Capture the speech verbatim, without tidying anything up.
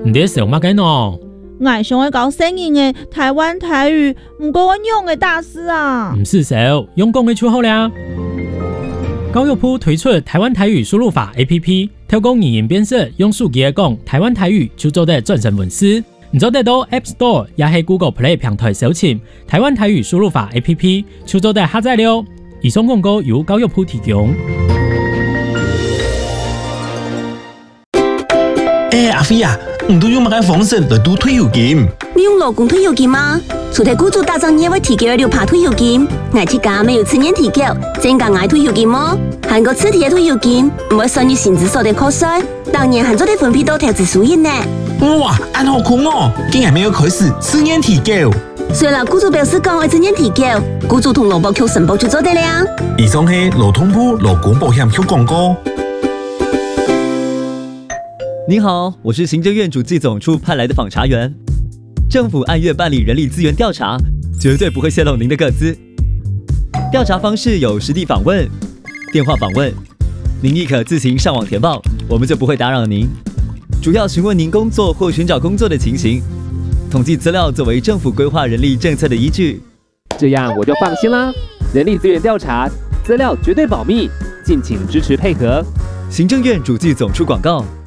你在想乜嘅喏？ 我想要搞新颖的台湾台语，唔过我用的大师啊。 唔是手，用讲嘅出好啦。教育部推出台湾台语输入法 A P P， 透过语音辨识，用手机嚟讲台湾台语就做得转成文字。你做得到 App Store 也係 Google Play 平台搜尋台灣台語輸入法 A P P， 就做得下載了。以上廣告由教育部提供。 欸，阿飛啊，唔都用乜嘅方式來賭退休金？ 你用勞工退休金嗎？除咗雇主打造業會提供六趴退休金，我自家沒有次年提繳，增加我退休金麼？韓國次提嘅退休金唔會算於薪資所得課稅，當然還做得分配到投資收益呢。 哇，安好酷哦！竟然沒有開始次年提繳。 雖然雇主表示講會次年提繳，雇主同勞保局申報就做得啦。 以上係勞通部勞工保險局廣告。 您好，我是行政院主計總處派來的訪查員。政府按月辦理人力資源調查，絕對不會洩露您的個資。調查方式有實地訪問、電話訪問，您亦可自行上網填報，我們就不會打擾您。主要詢問您工作或尋找工作的情形，統計資料作為政府規劃人力政策的依據。 這樣我就放心啦。人力資源調查資料絕對保密，敬請支持配合。 行政院主計總處廣告。